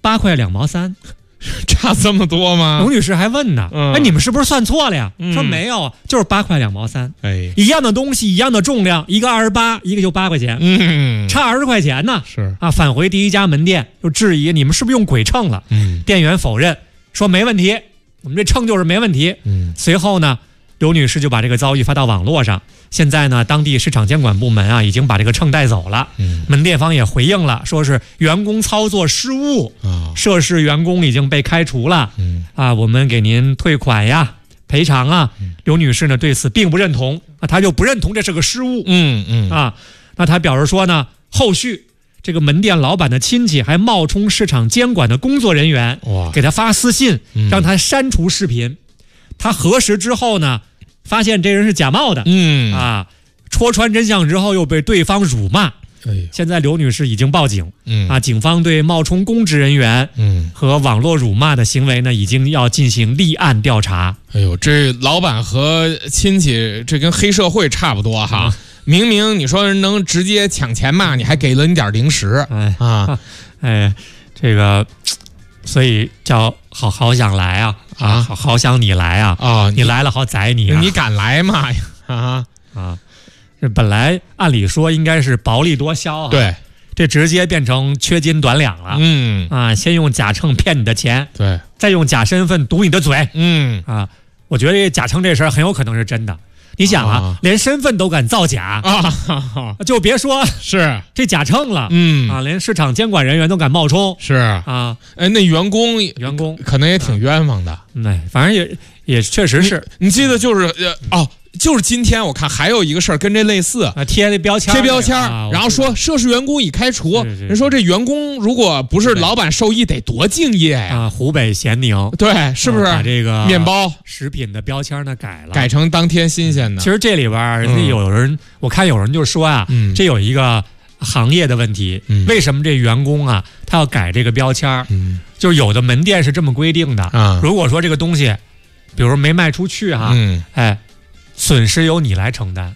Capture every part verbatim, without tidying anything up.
八块两毛三。 差这么多吗？ 龙女士还问呢， 嗯、 哎，你们是不是算错了呀？ 嗯、 说没有，就是八块两毛三。 哎， 一样的东西，一样的重量，一个二十八，一个就八块钱， 嗯， 差二十块钱呢。 是啊，返回第一家门店就质疑你们是不是用鬼秤了？ 嗯， 店员否认，说没问题，我们这秤就是没问题。 嗯， 随后呢，刘女士就把这个遭遇发到网络上。现在呢，当地市场监管部门啊已经把这个秤带走了。 嗯， 门店方也回应了，说是员工操作失误， 啊， 涉事员工已经被开除了。 嗯， 啊，我们给您退款呀，赔偿啊。 嗯、 刘女士呢对此并不认同啊，她就不认同这是个失误。 嗯嗯啊，那她表示说呢，后续这个门店老板的亲戚还冒充市场监管的工作人员， 哇， 给他发私信， 嗯、 让他删除视频。他核实之后呢，发现这人是假冒的。 嗯啊。戳穿真相之后，又被对方辱骂。 哎， 现在刘女士已经报警。 嗯啊，警方对冒充公职人员嗯和网络辱骂的行为呢，已经要进行立案调查。 哎呦，这老板和亲戚，这跟黑社会差不多哈。嗯、明明你说人能直接抢钱骂你，还给了你点零食。 哎啊， 哎，这个，所以叫好好想来啊啊，好好想你来啊啊， 你来了好宰你啊， 你敢来吗？啊啊。这本来按理说应该是薄利多销啊， 对， 这直接变成缺斤短两了。 嗯啊，先用假秤骗你的钱， 对， 再用假身份堵你的嘴。 嗯啊，我觉得这假秤这事儿很有可能是真的。你想啊，啊连身份都敢造假啊，哈哈就别说是这假秤了。 嗯啊，连市场监管人员都敢冒充。 是啊， 哎，那员工员工可能也挺冤枉的。 哎，反正也也确实是。 你, 你记得就是呃哦。就是今天我看还有一个事儿跟这类似啊，贴那标签， 贴标签， 啊、 然后说涉事员工已开除。 是是是人说这员工如果不是老板授意，得多敬业呀！ 啊，湖北咸宁， 对，是不是、 啊、把这个面包食品的标签呢改了， 改成当天新鲜的？ 其实这里边人家有人，嗯、我看有人就说啊， 嗯、 这有一个行业的问题， 嗯、 为什么这员工啊他要改这个标签？ 嗯， 就是有的门店是这么规定的啊， 如果说这个东西，比如没卖出去哈， 嗯， 哎。损失由你来承担，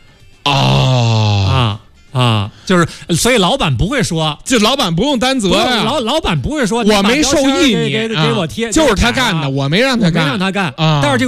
哦啊啊，就是所以老板不会说， 就老板不用担责呀， 老老板不会说我没授意你给给给我贴， 就是他干的，我没让他干， 没让他干啊， 但是这个。